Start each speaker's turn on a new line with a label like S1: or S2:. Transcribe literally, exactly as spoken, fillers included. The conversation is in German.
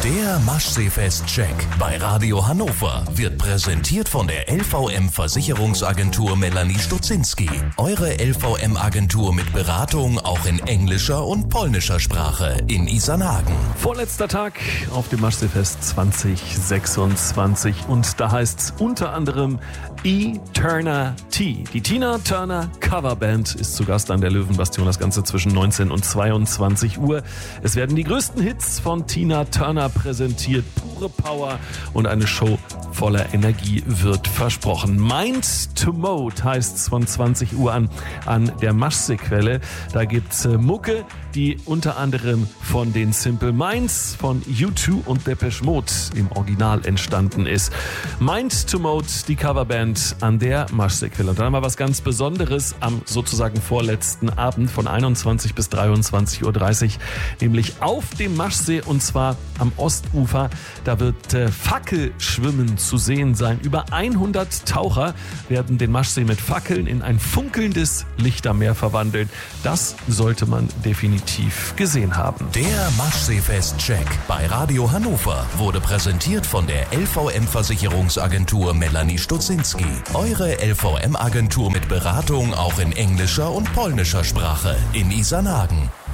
S1: Der Maschseefest-Check bei Radio Hannover wird präsentiert von der L V M-Versicherungsagentur Melanie Stutzinski. Eure L V M-Agentur mit Beratung auch in englischer und polnischer Sprache in Isernhagen.
S2: Vorletzter Tag auf dem Maschseefest zwanzig sechsundzwanzig und da heißt's unter anderem E-Turner-T. Die Tina Turner Coverband ist zu Gast an der Löwenbastion, das Ganze zwischen neunzehn und zweiundzwanzig Uhr. Es werden die größten Hits von Tina Turner präsentiert, pure Power und eine Show voller Energie wird versprochen. Mind to Mode heißt's von zwanzig Uhr an an der Maschseequelle. Da gibt's äh, Mucke, die unter anderem von den Simple Minds, von U zwei und Depeche Mode im Original entstanden ist. Mind to Mode, die Coverband an der Maschseequelle. Und dann haben wir was ganz Besonderes am sozusagen vorletzten Abend von einundzwanzig bis dreiundzwanzig Uhr dreißig, nämlich auf dem Maschsee und zwar am Ostufer. Da wird äh, Fackelschwimmen zu sehen sein. Über hundert Taucher werden den Maschsee mit Fackeln in ein funkelndes Lichtermeer verwandeln. Das sollte man definitiv gesehen haben.
S1: Der Maschseefest-Check bei Radio Hannover wurde präsentiert von der L V M-Versicherungsagentur Melanie Stutzinski. Eure L V M-Agentur mit Beratung auch in englischer und polnischer Sprache in Isernhagen.